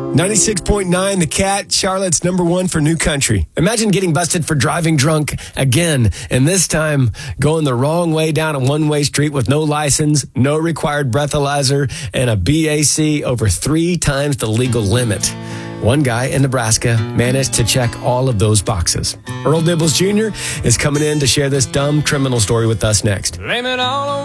96.9 The Cat, Charlotte's number one for new country. Imagine getting busted for driving drunk again, and this time going the wrong way down a one-way street with no license, no required breathalyzer, and a BAC over 3 times the legal limit. One guy in Nebraska managed to check all of those boxes. Earl Dibbles Jr. is coming in to share this dumb criminal story with us next. Blame it all on